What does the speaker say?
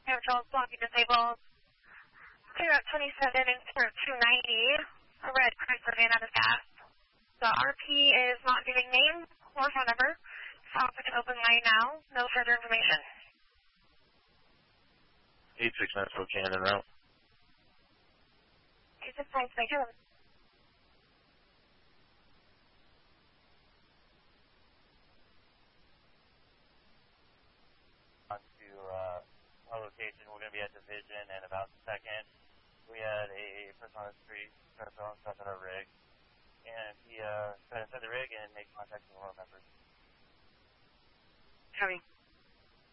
Control blocking disabled. Clear up 27 and clear up 290. A red Chrysler van out of gas. The RP is not giving name or phone number. Stop with an open line now. No further information. 869 Spokane en route. 869 Spokane. Our location, we're going to be at Division in about a second. We had a person on the street trying to throw himself at our rig, and he tried to inside the rig and make contact with one of our members. Copy.